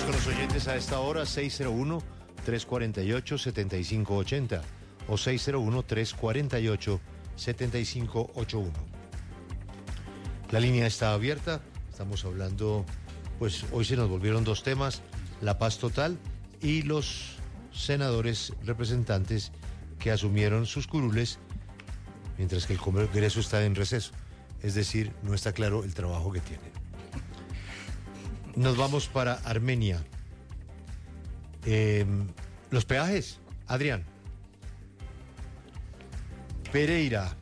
con los oyentes a esta hora, 601-348-7580 o 601-348-7581. La línea está abierta, estamos hablando, pues hoy se nos volvieron dos temas, la paz total y los senadores representantes que asumieron sus curules mientras que el Congreso está en receso. Es decir, no está claro el trabajo que tienen. Nos vamos para Armenia. Los peajes, Adrián. Pereira.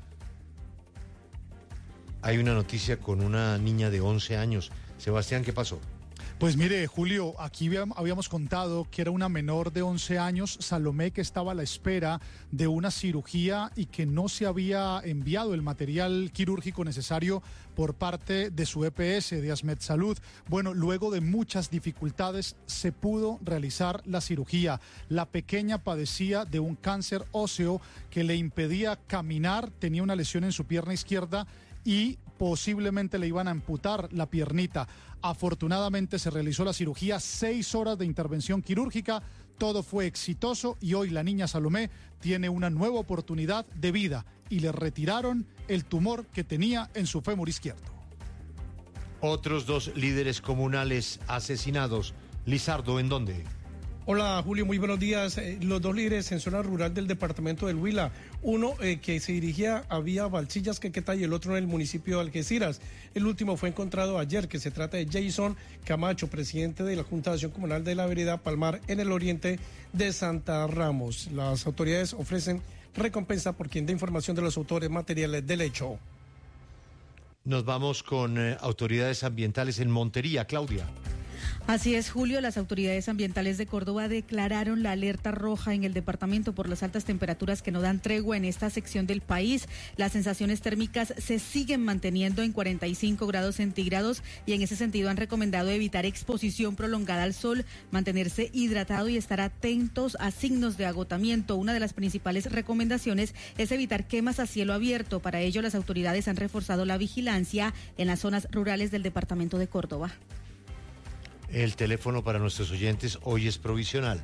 Hay una noticia con una niña de 11 años. Sebastián, ¿qué pasó? Pues mire, Julio, aquí habíamos contado que era una menor de 11 años, Salomé, que estaba a la espera de una cirugía y que no se había enviado el material quirúrgico necesario por parte de su EPS, de Asmed Salud. Bueno, luego de muchas dificultades se pudo realizar la cirugía. La pequeña padecía de un cáncer óseo que le impedía caminar, tenía una lesión en su pierna izquierda y posiblemente le iban a amputar la piernita. Afortunadamente se realizó la cirugía, 6 horas de intervención quirúrgica, todo fue exitoso y hoy la niña Salomé tiene una nueva oportunidad de vida y le retiraron el tumor que tenía en su fémur izquierdo. Otros dos líderes comunales asesinados. Lizardo, ¿en dónde? Hola Julio, muy buenos días. Los dos líderes en zona rural del departamento del Huila, uno que se dirigía a vía Valchillas, Quequetá, y el otro en el municipio de Algeciras. El último fue encontrado ayer, que se trata de Jason Camacho, presidente de la Junta de Acción Comunal de la vereda Palmar, en el oriente de Santa Ramos. Las autoridades ofrecen recompensa por quien dé información de los autores materiales del hecho. Nos vamos con autoridades ambientales en Montería. Claudia. Así es, Julio, las autoridades ambientales de Córdoba declararon la alerta roja en el departamento por las altas temperaturas que no dan tregua en esta sección del país. Las sensaciones térmicas se siguen manteniendo en 45 grados centígrados y en ese sentido han recomendado evitar exposición prolongada al sol, mantenerse hidratado y estar atentos a signos de agotamiento. Una de las principales recomendaciones es evitar quemas a cielo abierto. Para ello, las autoridades han reforzado la vigilancia en las zonas rurales del departamento de Córdoba. El teléfono para nuestros oyentes hoy es provisional,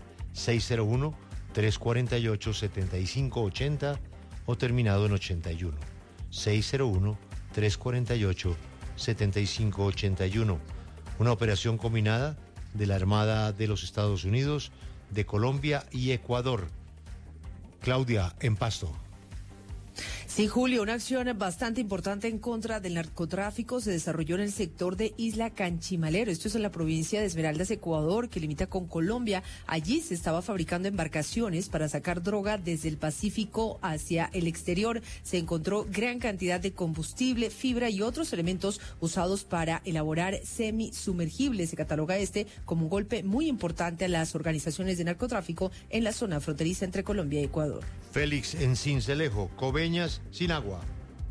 601-348-7580 o terminado en 81. 601-348-7581. Una operación combinada de la Armada de los Estados Unidos, de Colombia y Ecuador. Claudia, en Pasto. Sí, Julio, una acción bastante importante en contra del narcotráfico se desarrolló en el sector de Isla Canchimalero. Esto es en la provincia de Esmeraldas, Ecuador, que limita con Colombia. Allí se estaba fabricando embarcaciones para sacar droga desde el Pacífico hacia el exterior. Se encontró gran cantidad de combustible, fibra y otros elementos usados para elaborar semisumergibles. Se cataloga como un golpe muy importante a las organizaciones de narcotráfico en la zona fronteriza entre Colombia y Ecuador. Félix, en Sincelejo, Coveñas, sin agua.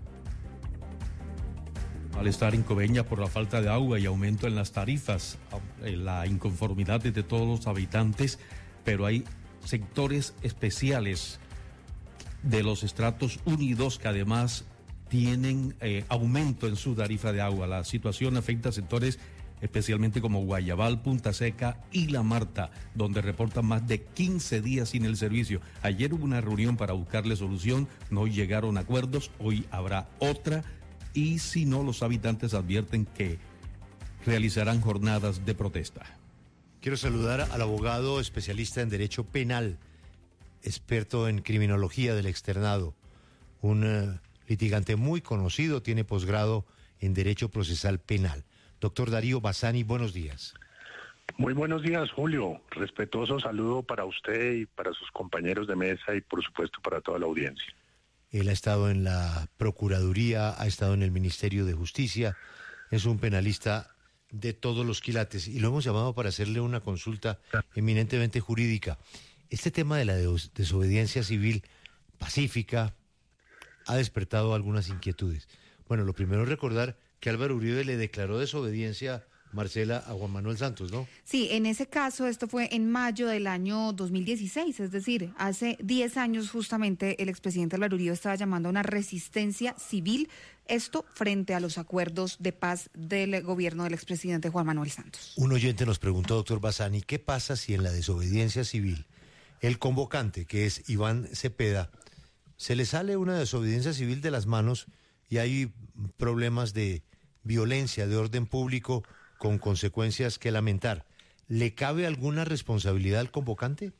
Malestar en Coveñas por la falta de agua y aumento en las tarifas, la inconformidad de todos los habitantes, pero hay sectores especiales de los estratos 1 y 2 que además tienen aumento en su tarifa de agua. La situación afecta a sectores especialmente como Guayabal, Punta Seca y La Marta, donde reportan más de 15 días sin el servicio. Ayer hubo una reunión para buscarle solución, no llegaron a acuerdos, hoy habrá otra, y si no, los habitantes advierten que realizarán jornadas de protesta. Quiero saludar al abogado especialista en Derecho Penal, experto en Criminología del Externado, un litigante muy conocido, tiene posgrado en Derecho Procesal Penal. Doctor Darío Bassani, buenos días. Muy buenos días, Julio. Respetuoso saludo para usted y para sus compañeros de mesa y, por supuesto, para toda la audiencia. Él ha estado en la Procuraduría, ha estado en el Ministerio de Justicia, es un penalista de todos los quilates y lo hemos llamado para hacerle una consulta eminentemente jurídica. Este tema de la desobediencia civil pacífica ha despertado algunas inquietudes. Bueno, lo primero es recordar que Álvaro Uribe le declaró desobediencia Marcela, a Juan Manuel Santos, ¿no? Sí, en ese caso esto fue en mayo del año 2016, es decir, hace 10 años justamente el expresidente Álvaro Uribe estaba llamando a una resistencia civil, esto frente a los acuerdos de paz del gobierno del expresidente Juan Manuel Santos. Un oyente nos preguntó, doctor Bassani, ¿qué pasa si en la desobediencia civil el convocante, que es Iván Cepeda, se le sale una desobediencia civil de las manos y hay problemas de violencia, de orden público, con consecuencias que lamentar? ¿Le cabe alguna responsabilidad al convocante?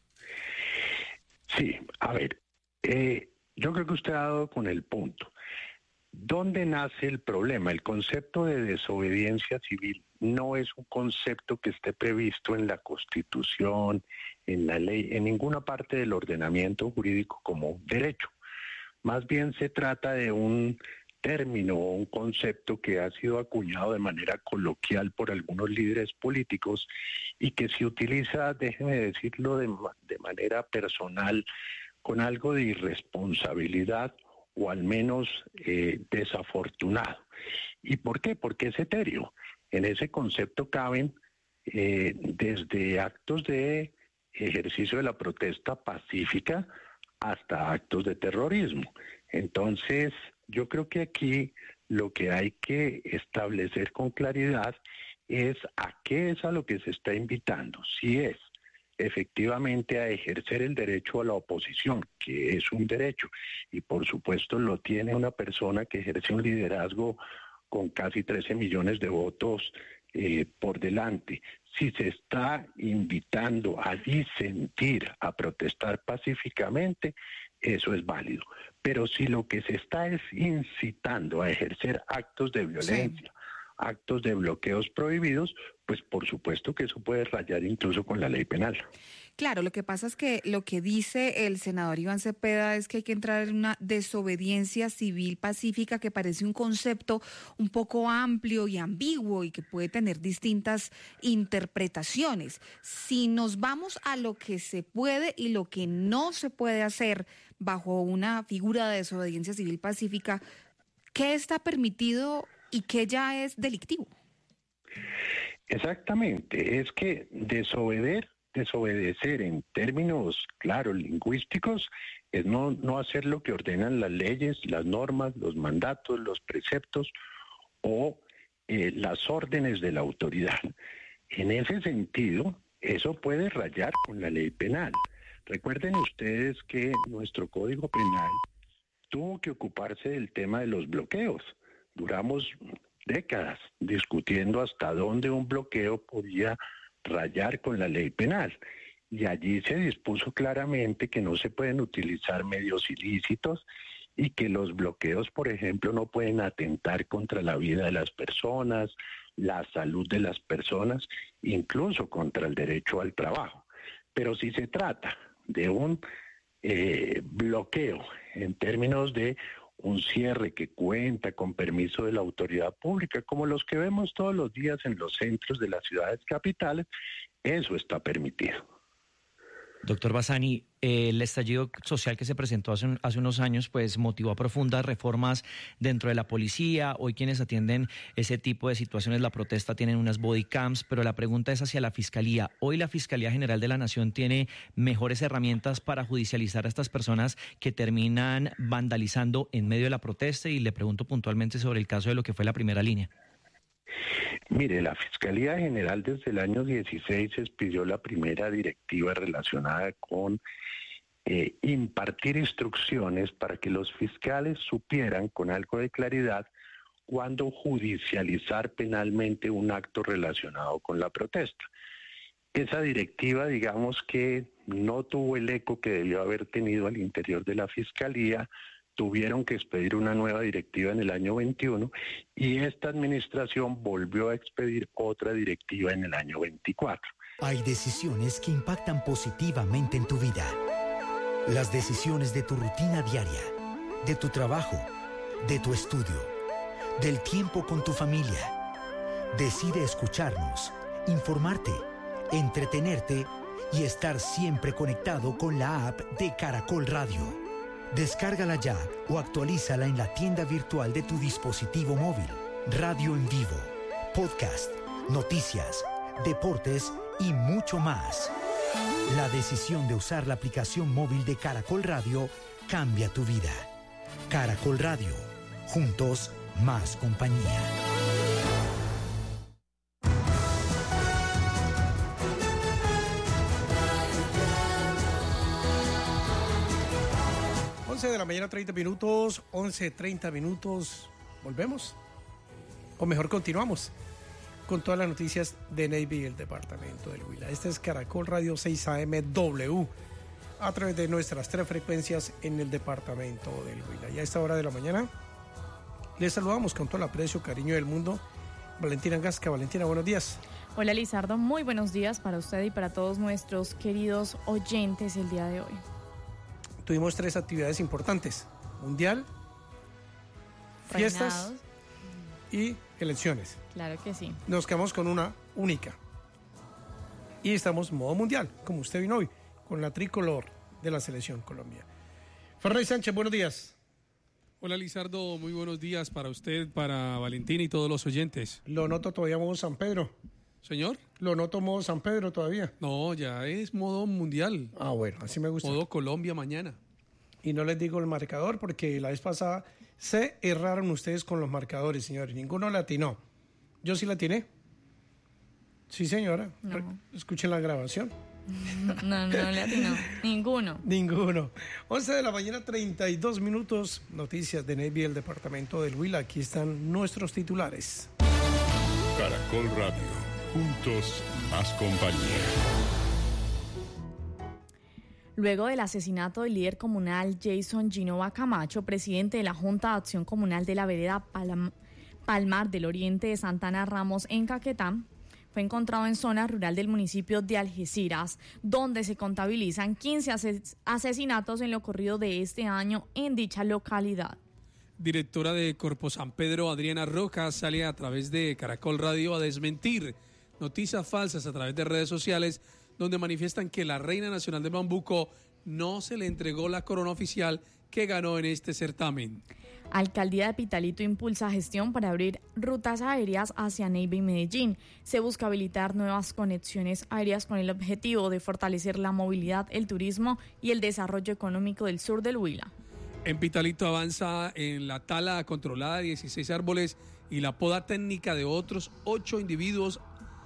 Sí, a ver, yo creo que usted ha dado con el punto. ¿Dónde nace el problema? El concepto de desobediencia civil no es un concepto que esté previsto en la Constitución, en la ley, en ninguna parte del ordenamiento jurídico como derecho. Más bien se trata de un término o un concepto que ha sido acuñado de manera coloquial por algunos líderes políticos y que se utiliza, déjeme decirlo, de manera personal, con algo de irresponsabilidad o al menos desafortunado. ¿Y por qué? Porque es etéreo. En ese concepto caben desde actos de ejercicio de la protesta pacífica hasta actos de terrorismo. Entonces, yo creo que aquí lo que hay que establecer con claridad es a qué es a lo que se está invitando. Si es efectivamente a ejercer el derecho a la oposición, que es un derecho, y por supuesto lo tiene una persona que ejerce un liderazgo con casi 13 millones de votos por delante. Si se está invitando a disentir, a protestar pacíficamente, eso es válido. Pero si lo que se está es incitando a ejercer actos de violencia, actos de bloqueos prohibidos, pues por supuesto que eso puede rayar incluso con la ley penal. Claro, lo que pasa es que lo que dice el senador Iván Cepeda es que hay que entrar en una desobediencia civil pacífica, que parece un concepto un poco amplio y ambiguo y que puede tener distintas interpretaciones. Si nos vamos a lo que se puede y lo que no se puede hacer bajo una figura de desobediencia civil pacífica, ¿qué está permitido y qué ya es delictivo? Exactamente, es que desobedecer en términos claros, lingüísticos, es no hacer lo que ordenan las leyes, las normas, los mandatos, los preceptos o las órdenes de la autoridad. En ese sentido, eso puede rayar con la ley penal. Recuerden ustedes que nuestro Código Penal tuvo que ocuparse del tema de los bloqueos. Duramos décadas discutiendo hasta dónde un bloqueo podía rayar con la ley penal. Y allí se dispuso claramente que no se pueden utilizar medios ilícitos y que los bloqueos, por ejemplo, no pueden atentar contra la vida de las personas, la salud de las personas, incluso contra el derecho al trabajo. Pero si se trata de un bloqueo en términos de un cierre que cuenta con permiso de la autoridad pública, como los que vemos todos los días en los centros de las ciudades capitales, eso está permitido. Doctor Bassani, el estallido social que se presentó hace unos años pues motivó a profundas reformas dentro de la policía. Hoy quienes atienden ese tipo de situaciones, la protesta, tienen unas body cams, pero la pregunta es hacia la Fiscalía. Hoy la Fiscalía General de la Nación tiene mejores herramientas para judicializar a estas personas que terminan vandalizando en medio de la protesta, y le pregunto puntualmente sobre el caso de lo que fue la primera línea. Mire, la Fiscalía General desde el año 16 expidió la primera directiva relacionada con impartir instrucciones para que los fiscales supieran con algo de claridad cuándo judicializar penalmente un acto relacionado con la protesta. Esa directiva, digamos que no tuvo el eco que debió haber tenido al interior de la Fiscalía. Tuvieron que expedir una nueva directiva en el año 21 y esta administración volvió a expedir otra directiva en el año 24. Hay decisiones que impactan positivamente en tu vida. Las decisiones de tu rutina diaria, de tu trabajo, de tu estudio, del tiempo con tu familia. Decide escucharnos, informarte, entretenerte y estar siempre conectado con la app de Caracol Radio. Descárgala ya o actualízala en la tienda virtual de tu dispositivo móvil. Radio en vivo, podcast, noticias, deportes y mucho más. La decisión de usar la aplicación móvil de Caracol Radio cambia tu vida. Caracol Radio. Juntos, más compañía. De la mañana, 30 minutos, 11:30 minutos. ¿Volvemos? O mejor, continuamos con todas las noticias de Neiva y el departamento del Huila. Este es Caracol Radio 6 AM W, a través de nuestras 3 frecuencias en el departamento del Huila. Y a esta hora de la mañana les saludamos con todo el aprecio, cariño del mundo. Valentina Gasca. Valentina, buenos días. Hola Lizardo, muy buenos días para usted y para todos nuestros queridos oyentes el día de hoy. Tuvimos 3 actividades importantes: mundial, fiestas y elecciones. Claro que sí. Nos quedamos con una única. Y estamos en modo mundial, como usted vino hoy, con la tricolor de la Selección Colombia. Fernando Sánchez, buenos días. Hola Lizardo, muy buenos días para usted, para Valentina y todos los oyentes. Lo noto todavía modo San Pedro. ¿Señor? Lo noto modo San Pedro todavía. No, ya es modo mundial. Ah, bueno, así me gusta. Modo Colombia mañana. Y no les digo el marcador porque la vez pasada se erraron ustedes con los marcadores, señores. Ninguno le atinó. Yo sí la atiné. Sí, señora. No. Escuchen la grabación. No le atinó. Ninguno. 11 de la mañana, 32 minutos. Noticias de Neiva y el departamento del Huila. Aquí están nuestros titulares. Caracol Radio. Juntos, más compañía. Luego del asesinato del líder comunal Jason Ginova Camacho, presidente de la Junta de Acción Comunal de la vereda Palmar del Oriente de Santana Ramos en Caquetá, fue encontrado en zona rural del municipio de Algeciras, donde se contabilizan 15 asesinatos en lo corrido de este año en dicha localidad. Directora de Corpo San Pedro, Adriana Rojas, sale a través de Caracol Radio a desmentir noticias falsas a través de redes sociales, donde manifiestan que la Reina Nacional del Bambuco no se le entregó la corona oficial que ganó en este certamen. Alcaldía de Pitalito impulsa gestión para abrir rutas aéreas hacia Neiva y Medellín. Se busca habilitar nuevas conexiones aéreas con el objetivo de fortalecer la movilidad, el turismo y el desarrollo económico del sur del Huila. En Pitalito avanza en la tala controlada de 16 árboles y la poda técnica de otros 8 individuos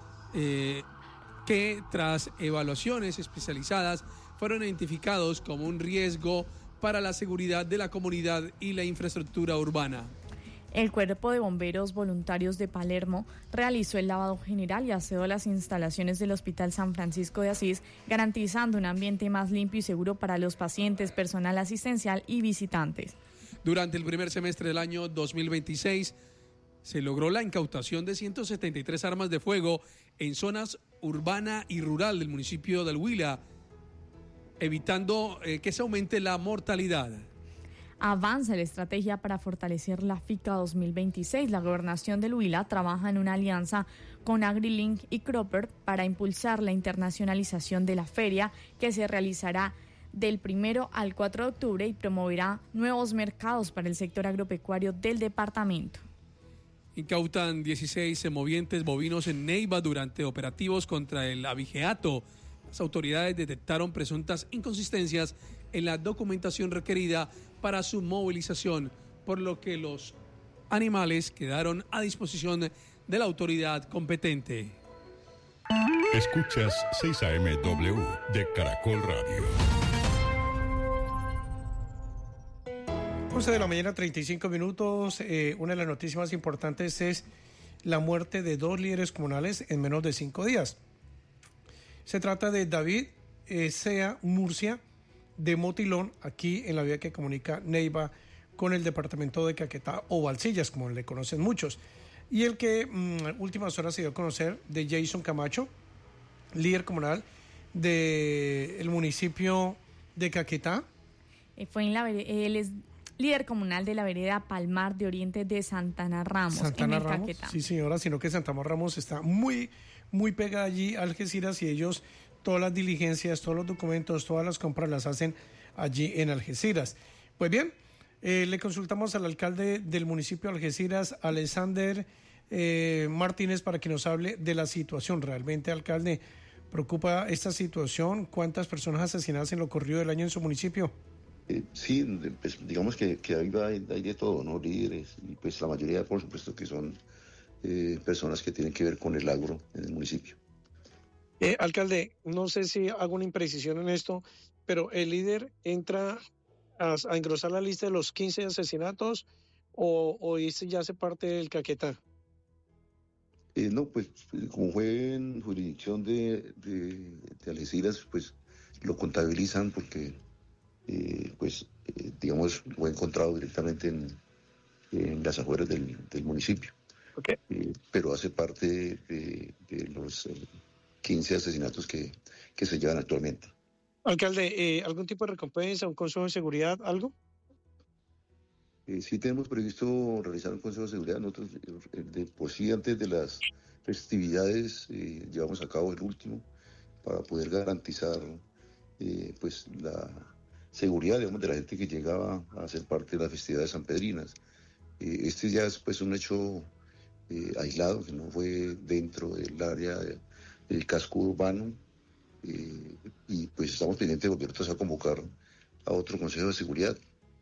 que tras evaluaciones especializadas fueron identificados como un riesgo para la seguridad de la comunidad y la infraestructura urbana. El Cuerpo de Bomberos Voluntarios de Palermo realizó el lavado general y aseo de las instalaciones del Hospital San Francisco de Asís, garantizando un ambiente más limpio y seguro para los pacientes, personal asistencial y visitantes. Durante el primer semestre del año 2026, se logró la incautación de 173 armas de fuego en zonas urbana y rural del municipio del Huila, evitando que se aumente la mortalidad. Avanza la estrategia para fortalecer la FICA 2026. La Gobernación del Huila trabaja en una alianza con AgriLink y Cropper para impulsar la internacionalización de la feria, que se realizará del 1 al 4 de octubre y promoverá nuevos mercados para el sector agropecuario del departamento. Incautan 16 semovientes bovinos en Neiva durante operativos contra el abigeato. Las autoridades detectaron presuntas inconsistencias en la documentación requerida para su movilización, por lo que los animales quedaron a disposición de la autoridad competente. Escuchas 6 AM-W de Caracol Radio. 11 de la mañana, 35 minutos. Una de las noticias más importantes es la muerte de 2 líderes comunales en menos de 5 días. Se trata de David Sea Murcia, de Motilón, aquí en la vía que comunica Neiva con el departamento de Caquetá o Balsillas, como le conocen muchos. Y el que últimas horas se dio a conocer de Jason Camacho, líder comunal del municipio de Caquetá. Él es líder comunal de la vereda Palmar de Oriente de Santana Ramos, Santana en el Ramos, Caquetá. sí señora, sino que Santana Ramos está muy pegada allí a Algeciras y ellos todas las diligencias, todos los documentos, todas las compras las hacen allí en Algeciras. Pues bien, le consultamos al alcalde del municipio de Algeciras, Alexander Martínez para que nos hable de la situación. Realmente, alcalde, ¿preocupa esta situación? ¿Cuántas personas asesinadas en lo corrido del año en su municipio? Sí, pues, digamos que hay de todo, ¿no? Líderes, y pues la mayoría, por supuesto, que son personas que tienen que ver con el agro en el municipio. Alcalde, no sé si hago una imprecisión en esto, pero ¿el líder entra a engrosar la lista de los 15 asesinatos o este ya hace parte del Caquetá? No, pues como fue en jurisdicción de Algeciras, pues lo contabilizan porque, digamos, lo he encontrado directamente en las afueras del municipio. Okay. Pero hace parte de los 15 asesinatos que se llevan actualmente. Alcalde, ¿algún tipo de recompensa, un consejo de seguridad, algo? Sí tenemos previsto realizar un consejo de seguridad. Nosotros, de por sí, antes de las festividades, llevamos a cabo el último para poder garantizar pues la seguridad, digamos, de la gente que llegaba a ser parte de las festividades sanpedrinas. Este ya es pues un hecho aislado, que no fue dentro del área del casco urbano, y pues estamos pendientes de volver a convocar a otro consejo de seguridad.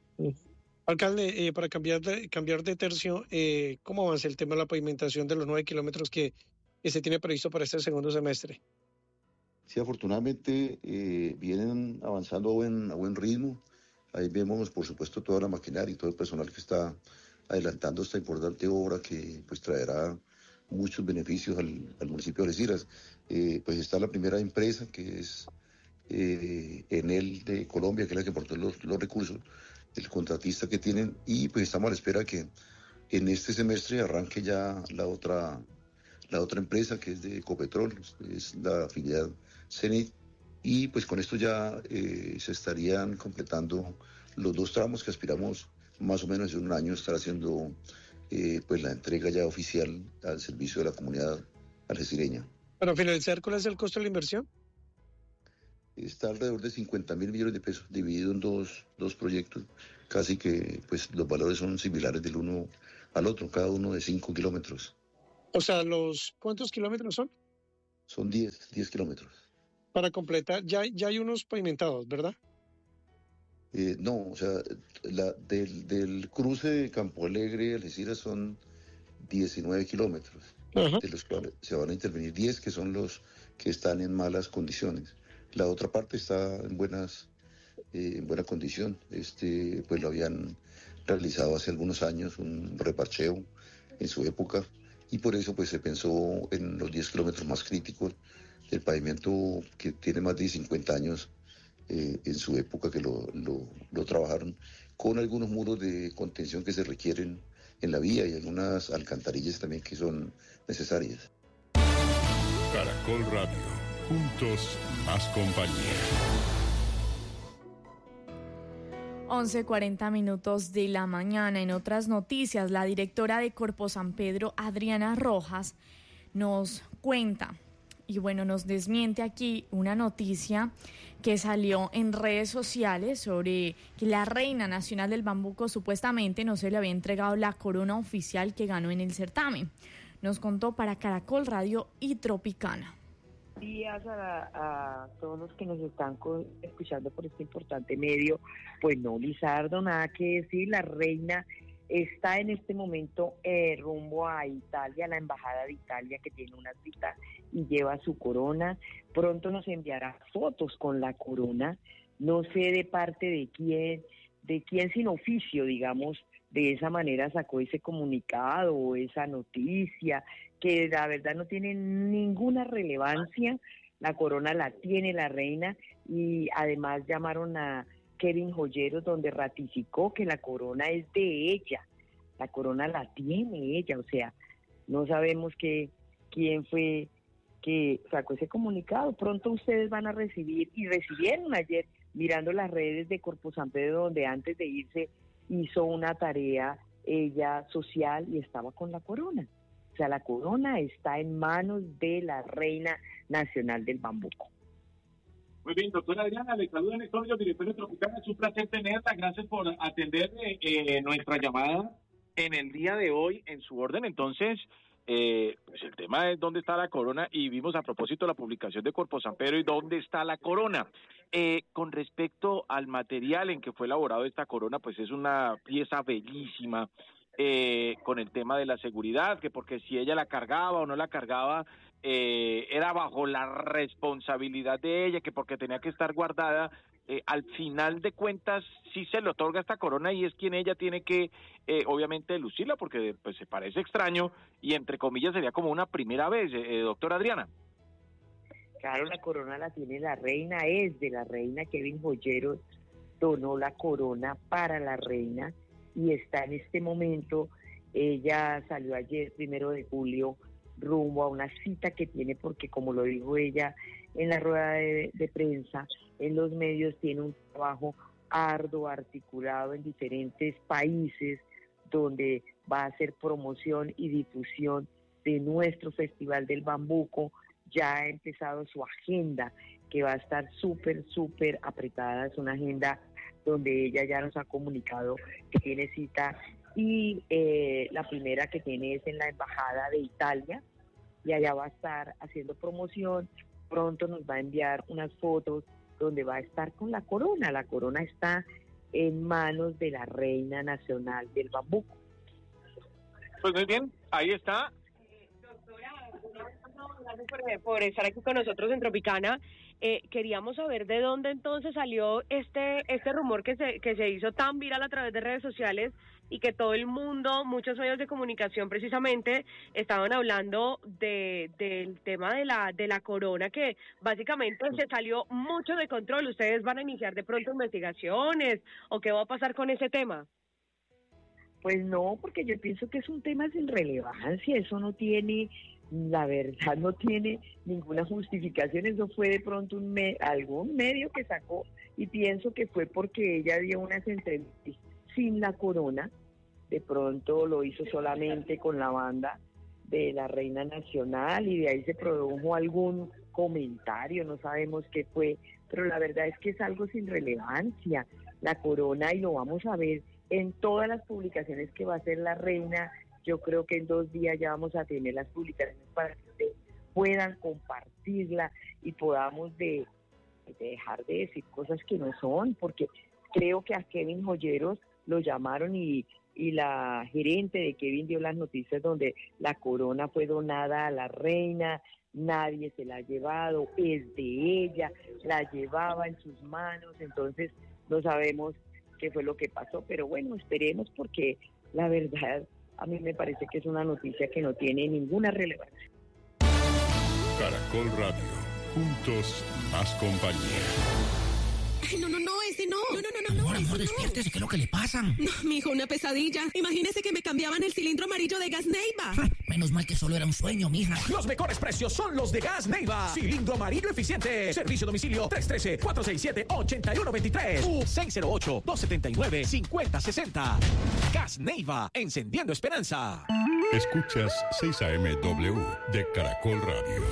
Alcalde, para cambiar de tercio, ¿cómo avanza el tema de la pavimentación de los 9 kilómetros que se tiene previsto para este segundo semestre? Sí, afortunadamente vienen avanzando a buen ritmo. Ahí vemos, por supuesto, toda la maquinaria y todo el personal que está adelantando esta importante obra que pues traerá muchos beneficios al municipio de Algeciras. Pues está la primera empresa, que es Enel de Colombia, que es la que aportó los recursos, el contratista que tienen, y pues estamos a la espera que en este semestre arranque ya la otra empresa, que es de Ecopetrol, es la filial Cenit, y pues con esto ya se estarían completando los 2 tramos que aspiramos más o menos en un año estar haciendo pues la entrega ya oficial al servicio de la comunidad algecireña. Para finalizar, ¿cuál es el costo de la inversión? Está alrededor de 50.000 millones de pesos, dividido en dos proyectos, casi que pues los valores son similares del uno al otro, cada uno de 5 kilómetros. O sea, ¿cuántos kilómetros son? Son 10 kilómetros. Para completar, ya hay unos pavimentados, ¿verdad? No, o sea, del cruce de Campo Alegre a Algeciras son 19 kilómetros, de los cuales se van a intervenir 10, que son los que están en malas condiciones. La otra parte está en buena condición. Pues lo habían realizado hace algunos años, un reparcheo en su época, y por eso pues se pensó en los 10 kilómetros más críticos del pavimento, que tiene más de 50 años en su época, que lo trabajaron con algunos muros de contención que se requieren en la vía y algunas alcantarillas también que son necesarias. Caracol Radio, juntos más compañía. 11:40 minutos de la mañana. En otras noticias, la directora de Corpo San Pedro, Adriana Rojas, nos cuenta y nos desmiente aquí una noticia que salió en redes sociales sobre que la reina nacional del bambuco supuestamente no se le había entregado la corona oficial que ganó en el certamen. Nos contó para Caracol Radio y Tropicana. Días a todos los que nos están escuchando por este importante medio. Pues no, Lizardo, nada que decir. La reina está en este momento rumbo a Italia, la embajada de Italia, que tiene una cita y lleva su corona. Pronto nos enviará fotos con la corona. No sé de parte de quién sin oficio, digamos, de esa manera sacó ese comunicado o esa noticia, que la verdad no tiene ninguna relevancia. La corona la tiene la reina, y además llamaron a Kevin Joyeros, donde ratificó que la corona es de ella, la corona la tiene ella. O sea, no sabemos quién fue que sacó ese comunicado. Pronto ustedes van a recibir, y recibieron ayer, mirando las redes de Corpo San Pedro, donde antes de irse hizo una tarea ella social y estaba con la corona. O sea, la corona está en manos de la reina nacional del bambuco. Muy bien, doctora Adriana, le saluda en el directorio Tropicana. Es un placer tenerla. Gracias por atender nuestra llamada en el día de hoy en su orden. Entonces, pues el tema es dónde está la corona, y vimos a propósito la publicación de Cuerpo San Pedro y dónde está la corona. Con respecto al material en que fue elaborado esta corona, pues es una pieza bellísima, con el tema de la seguridad, que porque si ella la cargaba o no la cargaba, era bajo la responsabilidad de ella, que porque tenía que estar guardada. Al final de cuentas sí se le otorga esta corona y es quien ella tiene que obviamente lucirla, porque pues se parece extraño y entre comillas sería como una primera vez, doctora Adriana. Claro, la corona la tiene la reina, es de la reina. Kevin Joyeros donó la corona para la reina y está en este momento. Ella salió ayer, 1 de julio, rumbo a una cita que tiene, porque como lo dijo ella en la rueda de prensa, en los medios, tiene un trabajo arduo, articulado en diferentes países, donde va a hacer promoción y difusión de nuestro Festival del Bambuco. Ya ha empezado su agenda, que va a estar súper apretada. Es una agenda donde ella ya nos ha comunicado que tiene cita, y la primera que tiene es en la Embajada de Italia, y allá va a estar haciendo promoción. Pronto nos va a enviar unas fotos donde va a estar con la corona. La corona está en manos de la Reina Nacional del Bambuco. Pues muy bien, ahí está. Gracias por estar aquí con nosotros en Tropicana. Queríamos saber de dónde entonces salió este rumor que se hizo tan viral a través de redes sociales, y que todo el mundo, muchos medios de comunicación precisamente, estaban hablando del tema de la corona, que básicamente se salió mucho de control. ¿Ustedes van a iniciar de pronto investigaciones o qué va a pasar con ese tema? Pues no, porque yo pienso que es un tema sin relevancia. Eso no tiene, la verdad, no tiene ninguna justificación. Eso fue de pronto algún medio que sacó, y pienso que fue porque ella dio unas entrevistas sin la corona. De pronto lo hizo solamente con la banda de la Reina Nacional, y de ahí se produjo algún comentario, no sabemos qué fue, pero la verdad es que es algo sin relevancia. La corona, y lo vamos a ver en todas las publicaciones que va a hacer la reina. Yo creo que en 2 días ya vamos a tener las publicaciones para que ustedes puedan compartirla y podamos dejar de decir cosas que no son, porque creo que a Kevin Joyeros lo llamaron y la gerente de Kevin dio las noticias donde la corona fue donada a la reina, nadie se la ha llevado, es de ella, la llevaba en sus manos. Entonces no sabemos qué fue lo que pasó, pero bueno, esperemos, porque la verdad a mí me parece que es una noticia que no tiene ninguna relevancia. Caracol Radio, juntos más compañía. Ay, no, ese no. No. Amor, despiértese, ¿qué es lo que le pasa? No, mijo, una pesadilla. Imagínese que me cambiaban el cilindro amarillo de Gas Neiva. Menos mal que solo era un sueño, mija. Los mejores precios son los de Gas Neiva. Cilindro amarillo eficiente. Servicio domicilio 313-467-8123 u 608-279-5060. Gas Neiva, encendiendo esperanza. Escuchas 6 AM-W de Caracol Radio.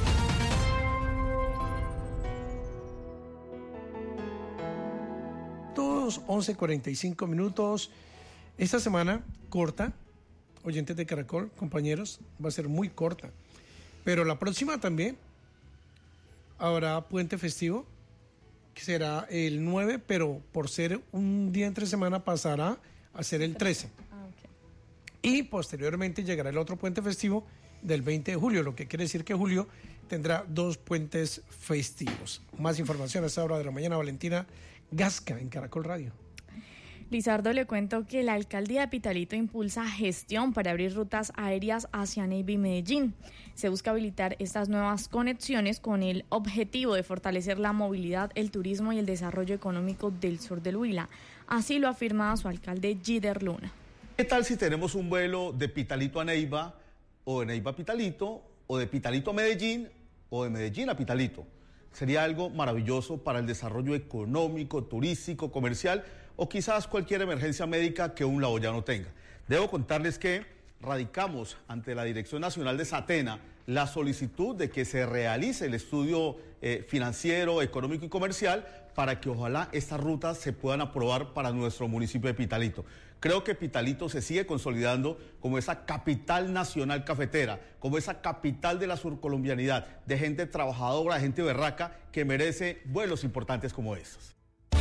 Todos 11:45. Esta semana corta, oyentes de Caracol, compañeros, va a ser muy corta. Pero la próxima también habrá puente festivo, que será el 9, pero por ser un día entre semana pasará a ser el 13. Y posteriormente llegará el otro puente festivo del 20 de julio, lo que quiere decir que julio tendrá 2 puentes festivos. Más información a esta hora de la mañana. Valentina Gasca en Caracol Radio. Lizardo, le cuento que la alcaldía de Pitalito impulsa gestión para abrir rutas aéreas hacia Neiva y Medellín. Se busca habilitar estas nuevas conexiones con el objetivo de fortalecer la movilidad, el turismo y el desarrollo económico del sur del Huila. Así lo afirma su alcalde Gider Luna. ¿Qué tal si tenemos un vuelo de Pitalito a Neiva, o de Neiva a Pitalito, o de Pitalito a Medellín, o de Medellín a Pitalito? Sería algo maravilloso para el desarrollo económico, turístico, comercial, o quizás cualquier emergencia médica que un laboyano tenga. Debo contarles que radicamos ante la Dirección Nacional de Satena la solicitud de que se realice el estudio financiero, económico y comercial para que ojalá estas rutas se puedan aprobar para nuestro municipio de Pitalito. Creo que Pitalito se sigue consolidando como esa capital nacional cafetera, como esa capital de la surcolombianidad, de gente trabajadora, de gente berraca que merece vuelos importantes como estos.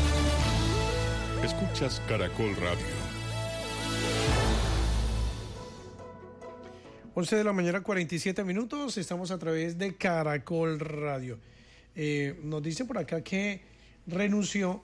Escuchas Caracol Radio. 11 de la mañana, 47 minutos, estamos a través de Caracol Radio. Nos dicen por acá que renunció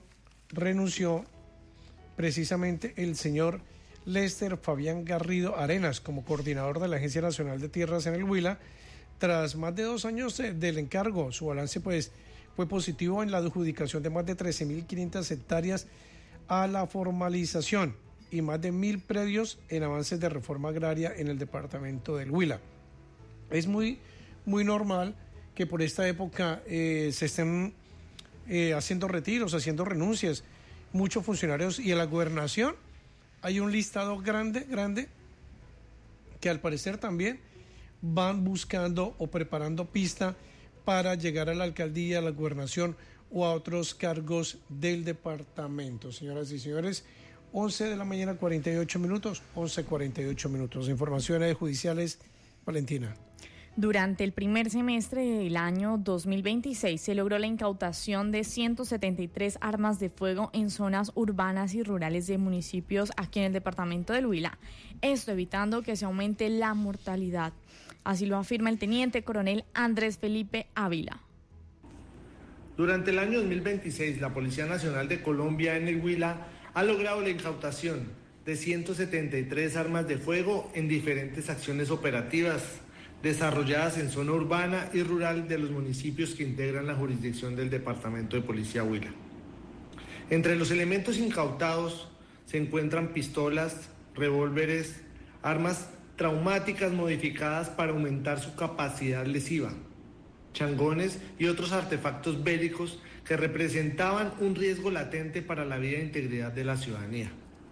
precisamente el señor Lester Fabián Garrido Arenas como coordinador de la Agencia Nacional de Tierras en el Huila. Tras más de 2 años del encargo, su balance pues fue positivo en la adjudicación de más de 13.500 hectáreas a la formalización y más de 1.000 predios en avances de reforma agraria en el departamento del Huila. Es muy normal que por esta época se estén haciendo retiros, haciendo renuncias. Muchos funcionarios, y en la gobernación hay un listado grande que al parecer también van buscando o preparando pista para llegar a la alcaldía, a la gobernación o a otros cargos del departamento. Señoras y señores, 11 de la mañana, 48 minutos, 11:48 minutos. Informaciones judiciales, Valentina. Durante el primer semestre del año 2026 se logró la incautación de 173 armas de fuego en zonas urbanas y rurales de municipios aquí en el departamento del Huila, esto evitando que se aumente la mortalidad. Así lo afirma el teniente coronel Andrés Felipe Ávila. Durante el año 2026, la Policía Nacional de Colombia en el Huila ha logrado la incautación de 173 armas de fuego en diferentes acciones operativas desarrolladas en zona urbana y rural de los municipios que integran la jurisdicción del Departamento de Policía Huila. Entre los elementos incautados se encuentran pistolas, revólveres, armas traumáticas modificadas para aumentar su capacidad lesiva, changones y otros artefactos bélicos que representaban un riesgo latente para la vida e integridad de la ciudadanía.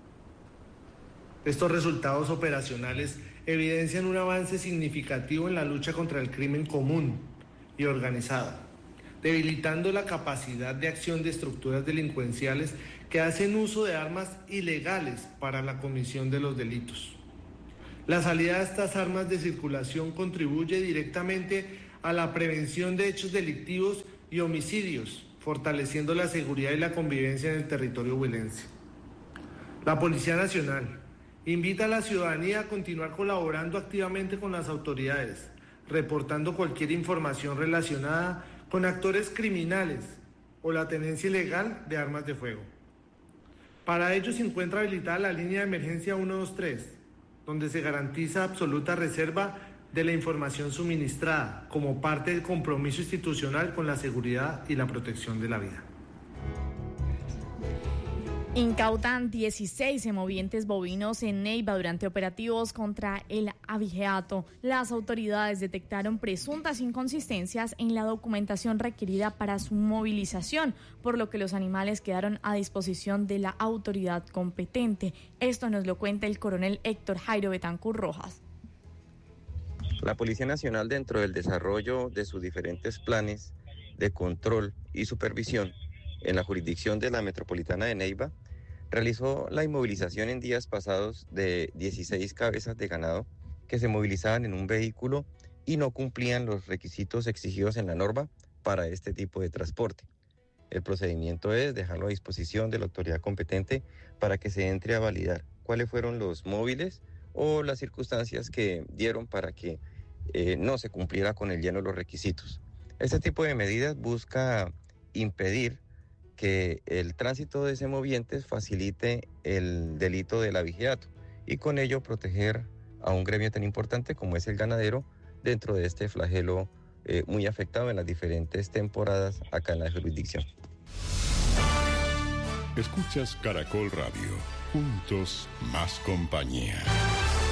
Estos resultados operacionales evidencian un avance significativo en la lucha contra el crimen común y organizado, debilitando la capacidad de acción de estructuras delincuenciales que hacen uso de armas ilegales para la comisión de los delitos. La salida de estas armas de circulación contribuye directamente a la prevención de hechos delictivos y homicidios, fortaleciendo la seguridad y la convivencia en el territorio huilense. La Policía Nacional invita a la ciudadanía a continuar colaborando activamente con las autoridades, reportando cualquier información relacionada con actores criminales o la tenencia ilegal de armas de fuego. Para ello se encuentra habilitada la línea de emergencia 123, donde se garantiza absoluta reserva de la información suministrada como parte del compromiso institucional con la seguridad y la protección de la vida. Incautan 16 semovientes bovinos en Neiva durante operativos contra el abigeato. Las autoridades detectaron presuntas inconsistencias en la documentación requerida para su movilización, por lo que los animales quedaron a disposición de la autoridad competente. Esto nos lo cuenta el coronel Héctor Jairo Betancur Rojas. La Policía Nacional, dentro del desarrollo de sus diferentes planes de control y supervisión en la jurisdicción de la Metropolitana de Neiva, realizó la inmovilización en días pasados de 16 cabezas de ganado que se movilizaban en un vehículo y no cumplían los requisitos exigidos en la norma para este tipo de transporte. El procedimiento es dejarlo a disposición de la autoridad competente para que se entre a validar cuáles fueron los móviles o las circunstancias que dieron para que no se cumpliera con el lleno de los requisitos. Este tipo de medidas busca impedir que el tránsito de semovientes facilite el delito del abigeato y con ello proteger a un gremio tan importante como es el ganadero dentro de este flagelo muy afectado en las diferentes temporadas acá en la jurisdicción. Escuchas Caracol Radio, juntos más compañía.